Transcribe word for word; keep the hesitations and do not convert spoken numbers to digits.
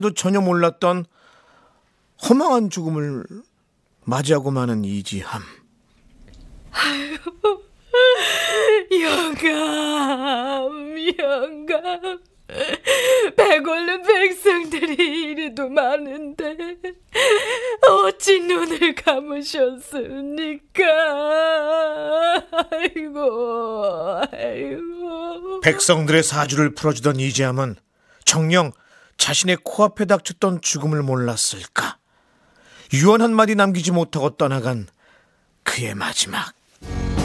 전혀 몰랐던 허망한 죽음을 맞이하고 마는 이지함. 영감, 영감, 배고른 백성들이 이리도 많은데 어찌 눈을 감으셨습니까? 아이고, 아이고. 백성들의 사주를 풀어주던 이지함은 정녕 자신의 코앞에 닥쳤던 죽음을 몰랐을까? 유언 한마디 남기지 못하고 떠나간 그의 마지막.